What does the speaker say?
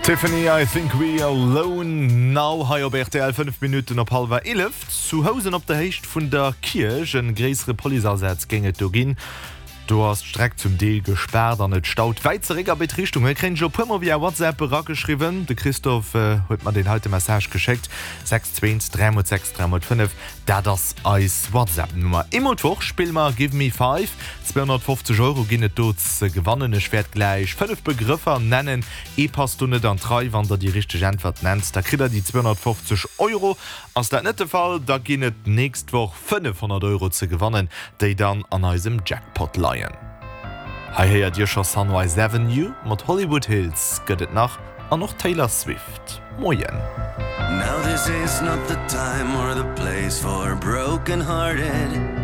Tiffany, I think we are alone now. Hi op RTL 5 Minuten op 10:30. Zu Hause op der Hecht vun der Kirch en gräsere Polizeieinsatz ginget do gin. Du hast streck zum Deel gesperrt an net staut weizeriger Betrichtung. Kri jo pummer wie WhatsApp geschrieben. De Christoph huet man den heute Message geschickt 62365, da das als WhatsApp-Nummer. Immerwoch spiel mal Give Me 5 250 € ginnet dots gewonnene Schwert gleich 5 Begriffe nennen. E-Pass du net an 3, wann der die richtige Antwort nennt. Da kriegt die 250 €. Aus der nette Fall da ginnet nächst woch 500 € zu gewonnen, die dann an eurem Jackpot leihen. Hi hier dir schon Sunrise Avenue mit Hollywood Hills gëtt nach an noch Taylor Swift. Moin. Now this is not the time or the place for broken-hearted.